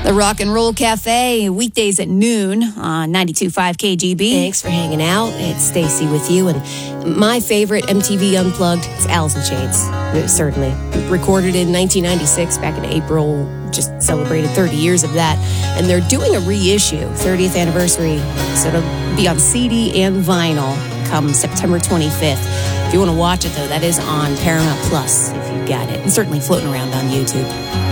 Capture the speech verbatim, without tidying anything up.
The Rock and Roll Cafe, weekdays at noon on ninety-two point five K G B. Thanks for hanging out. It's Stacy with you. And my favorite M T V Unplugged is Alice in Chains, certainly. Recorded in nineteen ninety-six, back in April, just celebrated thirty years of that. And they're doing a reissue, thirtieth anniversary. So it'll be on C D and vinyl come September twenty-fifth. If you want to watch it, though, that is on Paramount Plus, if you've got it. And certainly floating around on YouTube.